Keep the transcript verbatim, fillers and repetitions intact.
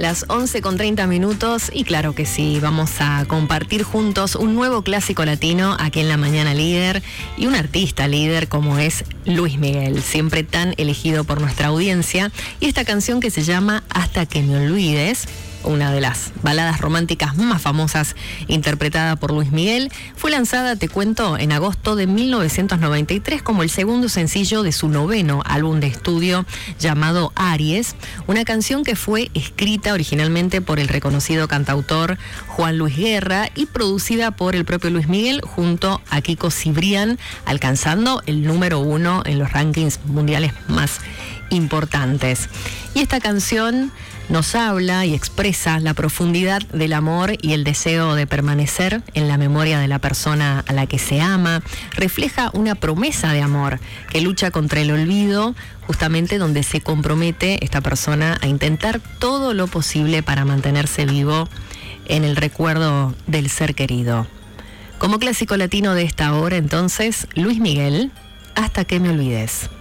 Las once con treinta minutos y claro que sí, vamos a compartir juntos un nuevo clásico latino aquí en La Mañana Líder y un artista líder como es Luis Miguel, siempre tan elegido por nuestra audiencia, y esta canción que se llama Hasta que me olvides, una de las baladas románticas más famosas interpretada por Luis Miguel, fue lanzada, te cuento, en agosto de mil novecientos noventa y tres como el segundo sencillo de su noveno álbum de estudio llamado Aries, una canción que fue escrita originalmente por el reconocido cantautor Juan Luis Guerra y producida por el propio Luis Miguel junto a Kiko Cibrián, alcanzando el número uno en los rankings mundiales más importantes. Y esta canción nos habla y expresa la profundidad del amor y el deseo de permanecer en la memoria de la persona a la que se ama. Refleja una promesa de amor que lucha contra el olvido, justamente donde se compromete esta persona a intentar todo lo posible para mantenerse vivo en el recuerdo del ser querido. Como clásico latino de esta hora, entonces, Luis Miguel, Hasta que me olvides.